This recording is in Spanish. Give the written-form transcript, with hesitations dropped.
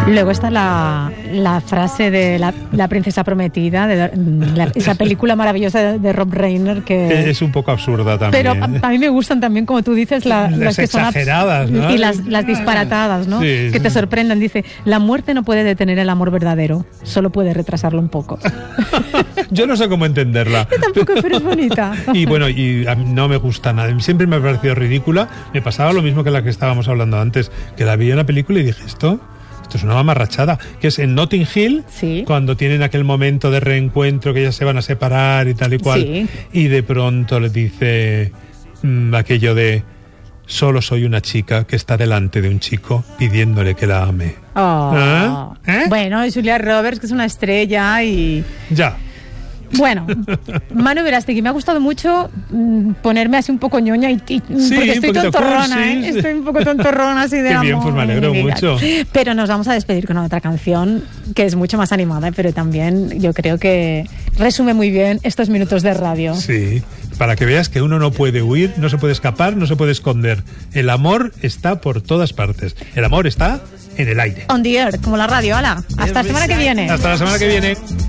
Luego está la frase de la princesa prometida, esa película maravillosa de Rob Reiner que es un poco absurda también. Pero a mí me gustan también, como tú dices, las que exageradas, son ¿no? Y las disparatadas, ¿no? Sí, que te sorprendan. Dice, la muerte no puede detener el amor verdadero, solo puede retrasarlo un poco. Yo no sé cómo entenderla. Yo tampoco, pero es bonita. Y bueno, y a mí no me gusta nada. Siempre me ha parecido ridícula. Me pasaba lo mismo que la que estábamos hablando antes, que la vi en la película y dije, esto es una mamarrachada, que es en Notting Hill, sí, cuando tienen aquel momento de reencuentro que ya se van a separar y tal y cual, sí, y de pronto le dice aquello de solo soy una chica que está delante de un chico pidiéndole que la ame. Oh. Bueno, y Julia Roberts, que es una estrella y... Ya. Bueno, Manu Verástegui, me ha gustado mucho ponerme así un poco ñoña sí, porque estoy tontorrona, cursi, Estoy un poco tontorrona así de Qué amor. bien, pues me alegro mucho. Pero nos vamos a despedir con otra canción que es mucho más animada, pero también yo creo que resume muy bien estos minutos de radio. Sí, para que veas que uno no puede huir, no se puede escapar, no se puede esconder. El amor está por todas partes. El amor está en el aire. On the air, como la radio. ¡Hala! Hasta la semana que viene. Hasta la semana que viene.